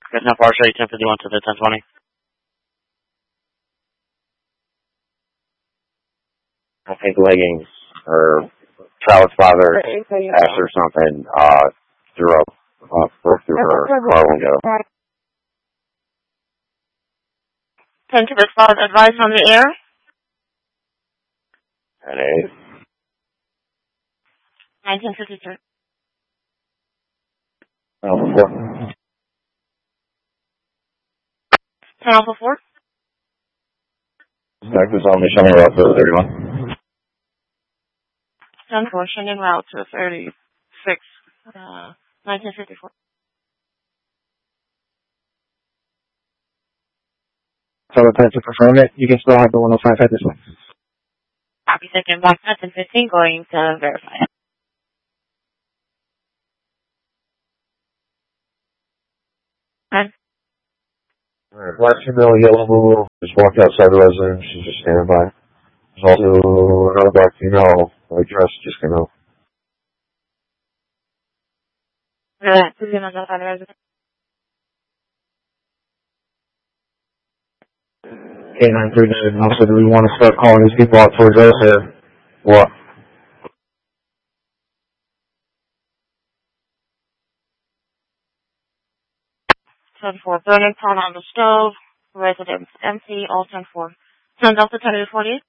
There's no partial 1051 to the 1020. I think leggings or Travis father ash or something broke through her car window. 10 to the spot, advice on the air. 10-8. 1953. Alpha 4. 10 Alpha 4. Texas on me, showing route to 31. 10 4, Shannon route to 36. 1954. So to confirm it, you can still have the 105 at this one. Copy, second box, 1015, going to verify. Alright, black female, yellow blue, just walked outside the residence, she's just standing by. There's also another black female, white dress, just came out. Who's going to go outside the residence? K939, also, do we want to start calling these people out towards us or what? For burning pan on the stove, residence empty, all 10-4. Send off the 10-40.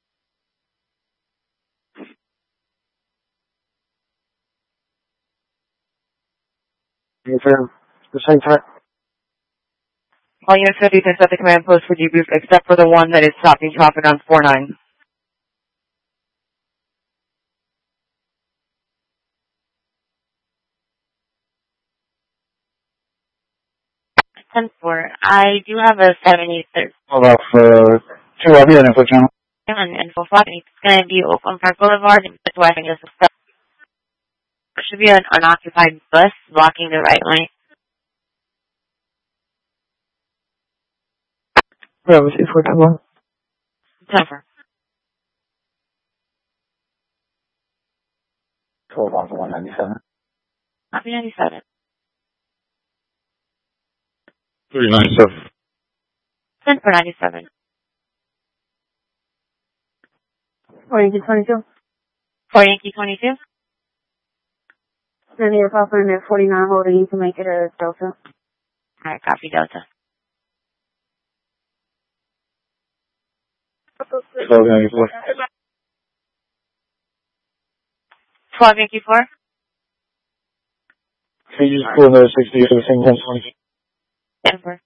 The same time. All units 50 10 at the command post for debrief, except for the one that is stopping traffic on 49. I do have a 73. Hold up for 2 of you, info channel. And for Fox, it's going to be Oakland Park Boulevard, and that's why I think there's a stop. There should be an unoccupied bus blocking the right lane. Where was it for that one? 10-4. 12 on 197. Copy 97. 397. 10 for 97. 4 Yankee 22. 4 Yankee 22. Then you're popping at 49 holding, you can make it a Delta. Alright, copy Delta. 12 Yankee 4. 12 Yankee 4. Can you just pull the 60 to the same 1020? 10-4.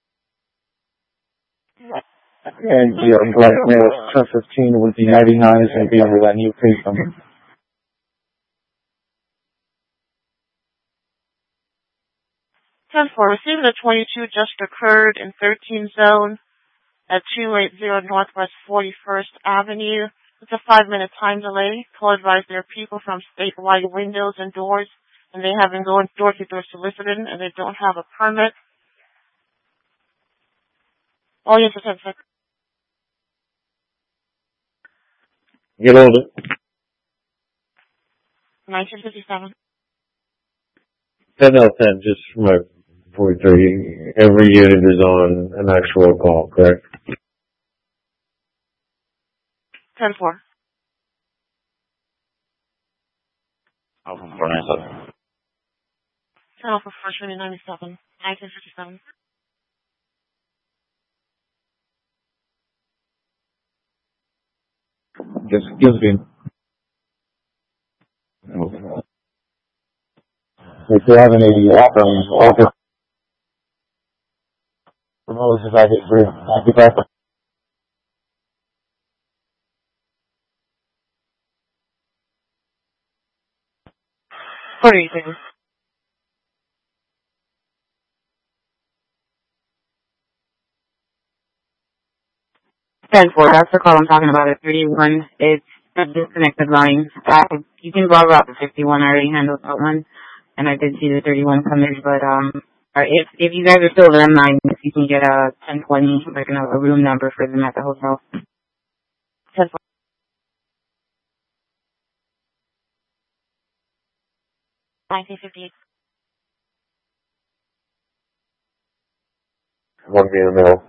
And the black male 1015 with the 99 is going to be under that new case number. 10-4. Receiving a 22 just occurred in 13 zone at 280 Northwest 41st Avenue. It's a 5-minute time delay. Call advised there are people from statewide windows and doors, and they have been going door to door soliciting, and they don't have a permit. All units are 10-6. Get older. 1957. 10 out of 10, just for my 43. Every unit is on an actual call, correct? 10-4. Alpha 497. 10 Alpha 4, 97. 1957. Just been. We still have an 80 open. Remote is I get free. Thank you, Papa. What are you thinking? Ten-4, that's the call I'm talking about at 31. It's a disconnected line. You can log out the 51. I already handled that one. And I did see the 31 come in, but if you guys are still there, if you can get a 1020, like a room number for them at the hotel. 10-4. 1958. one being a male.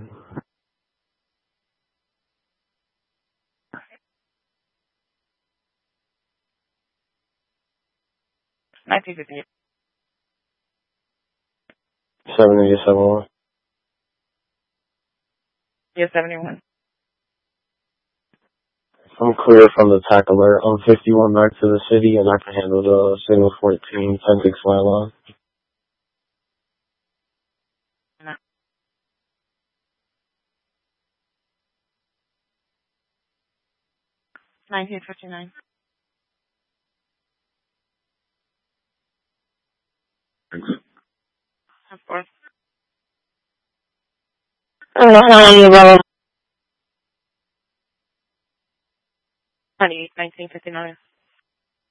$19.58. 7071. Yeah, 71. I'm clear from the TAC alert. I'm 51 back to the city, and I can handle the signal 14, 10-6 line. 1959. Of course. 1959.